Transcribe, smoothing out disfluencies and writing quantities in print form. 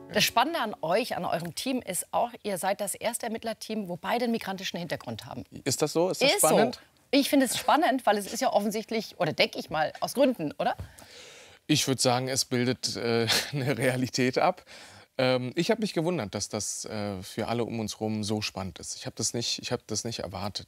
Das Spannende an euch, an eurem Team ist auch, ihr seid das erste Ermittlerteam, wo beide einen migrantischen Hintergrund haben. Ist das so? Ist das Ist spannend? so. Ich finde es spannend, weil es ist ja offensichtlich, oder denke ich mal, aus Gründen, oder? Ich würde sagen, es bildet eine Realität ab. Ich habe mich gewundert, dass das für alle um uns herum so spannend ist. Ich habe das nicht erwartet.